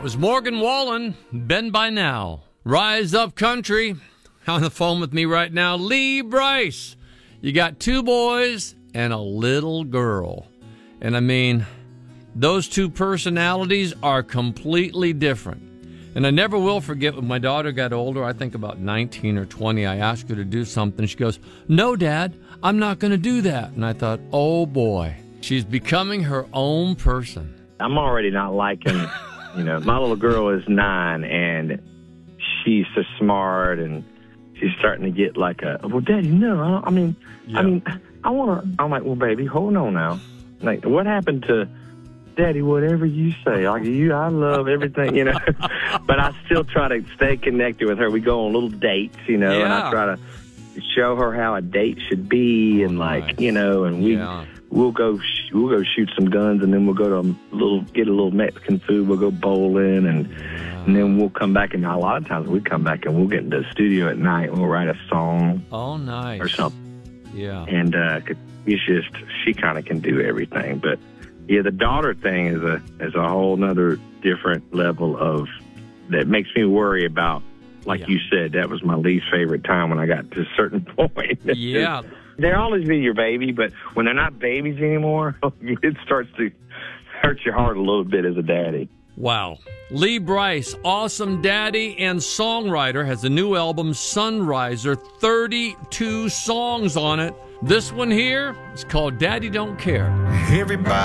was Morgan Wallen, Bend By Now. Rise Up Country. On the phone with me right now, Lee Brice. You got 2 boys and a little girl. And I mean, those 2 personalities are completely different. And I never will forget when my daughter got older, I think about 19 or 20, I asked her to do something. She goes, "No, Dad, I'm not going to do that." And I thought, oh boy, she's becoming her own person. I'm already not liking, my little girl is 9 and she's so smart and she's starting to get like well, Daddy, no, I want to, I'm like, well, baby, hold on now. Like, what happened to Daddy, whatever you say, like I love everything, but I still try to stay connected with her. We go on little dates, and I try to show her how a date should be and and we'll go shoot some guns and then we'll go to get a little Mexican food. We'll go bowling and then we'll come back, and a lot of times we come back and we'll get into the studio at night and we'll write a song. Oh, nice. Or something. Yeah. And she kind of can do everything. But yeah, the daughter thing is a whole nother different level of that makes me worry about. Like you said, that was my least favorite time when I got to a certain point. Yeah. They'll always be your baby, but when they're not babies anymore, it starts to hurt your heart a little bit as a daddy. Wow. Lee Brice, awesome daddy and songwriter, has a new album, Sunriser, 32 songs on it. This one here is called Daddy Don't Care. Everybody